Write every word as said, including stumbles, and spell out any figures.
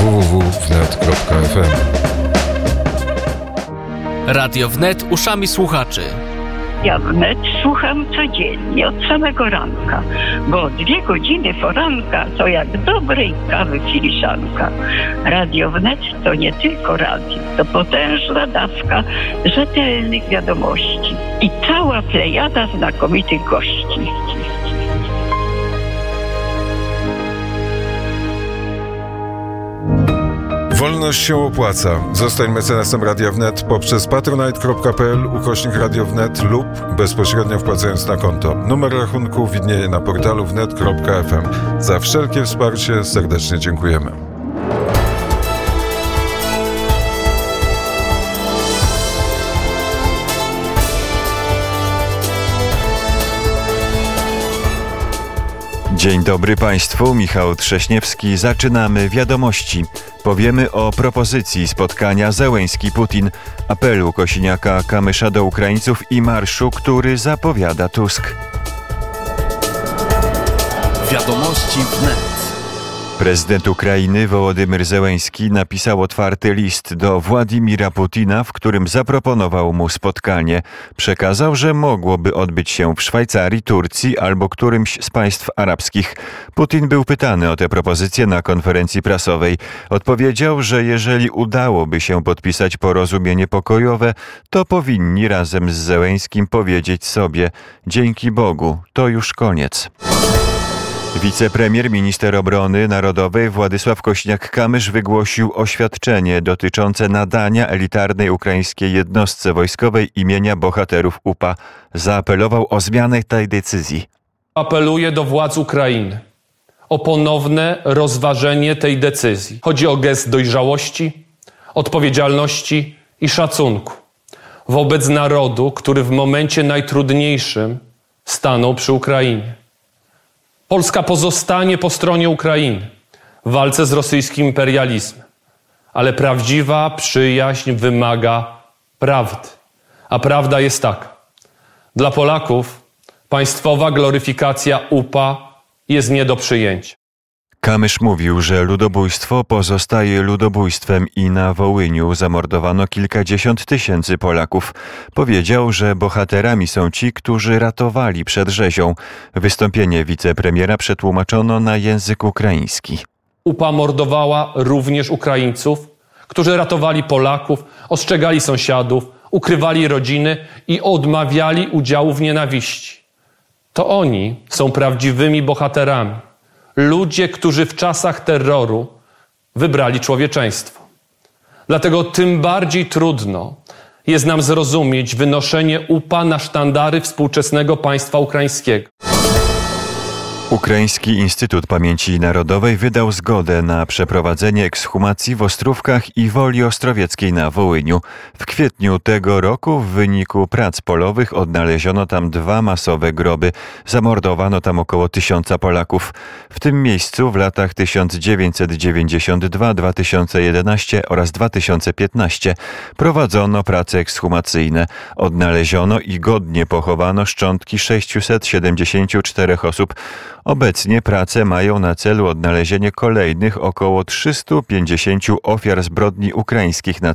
w w w kropka wnet kropka f m. Radio Wnet uszami słuchaczy. Ja Wnet słucham codziennie, od samego ranka, bo dwie godziny poranka to jak dobrej kawy filiżanka. Radio Wnet to nie tylko radio, to potężna dawka rzetelnych wiadomości i cała plejada znakomitych gości. Wolność się opłaca. Zostań mecenasem Radia Wnet poprzez patronite kropka p l ukośnik Radio Wnet lub bezpośrednio wpłacając na konto. Numer rachunku widnieje na portalu wnet kropka f m. Za wszelkie wsparcie serdecznie dziękujemy. Dzień dobry Państwu, Michał Trześniewski. Zaczynamy wiadomości. Powiemy o propozycji spotkania Zełenski-Putin, apelu Kosiniaka-Kamysza do Ukraińców i marszu, który zapowiada Tusk. Wiadomości Wnet. Prezydent Ukrainy Wołodymyr Zełenski napisał otwarty list do Władimira Putina, w którym zaproponował mu spotkanie. Przekazał, że mogłoby odbyć się w Szwajcarii, Turcji albo którymś z państw arabskich. Putin był pytany o tę propozycję na konferencji prasowej. Odpowiedział, że jeżeli udałoby się podpisać porozumienie pokojowe, to powinni razem z Zełenskim powiedzieć sobie: dzięki Bogu, to już koniec. Wicepremier, minister obrony narodowej Władysław Kosiniak-Kamysz wygłosił oświadczenie dotyczące nadania elitarnej ukraińskiej jednostce wojskowej imienia bohaterów U P A. Zaapelował o zmianę tej decyzji. Apeluję do władz Ukrainy o ponowne rozważenie tej decyzji. Chodzi o gest dojrzałości, odpowiedzialności i szacunku wobec narodu, który w momencie najtrudniejszym stanął przy Ukrainie. Polska pozostanie po stronie Ukrainy w walce z rosyjskim imperializmem, ale prawdziwa przyjaźń wymaga prawdy. A prawda jest taka: dla Polaków państwowa gloryfikacja U P A jest nie do przyjęcia. Kamysz mówił, że ludobójstwo pozostaje ludobójstwem i na Wołyniu zamordowano kilkadziesiąt tysięcy Polaków. Powiedział, że bohaterami są ci, którzy ratowali przed rzezią. Wystąpienie wicepremiera przetłumaczono na język ukraiński. U P A mordowała również Ukraińców, którzy ratowali Polaków, ostrzegali sąsiadów, ukrywali rodziny i odmawiali udziału w nienawiści. To oni są prawdziwymi bohaterami. Ludzie, którzy w czasach terroru wybrali człowieczeństwo. Dlatego tym bardziej trudno jest nam zrozumieć wynoszenie U P A na sztandary współczesnego państwa ukraińskiego. Ukraiński Instytut Pamięci Narodowej wydał zgodę na przeprowadzenie ekshumacji w Ostrówkach i Woli Ostrowieckiej na Wołyniu. W kwietniu tego roku w wyniku prac polowych odnaleziono tam dwa masowe groby. Zamordowano tam około tysiąca Polaków. W tym miejscu w latach tysiąc dziewięćset dziewięćdziesiąt dwa do dwa tysiące jedenaście oraz dwa tysiące piętnaście prowadzono prace ekshumacyjne. Odnaleziono i godnie pochowano szczątki sześciuset siedemdziesięciu czterech osób. Obecnie prace mają na celu odnalezienie kolejnych około trzystu pięćdziesięciu ofiar zbrodni ukraińskich na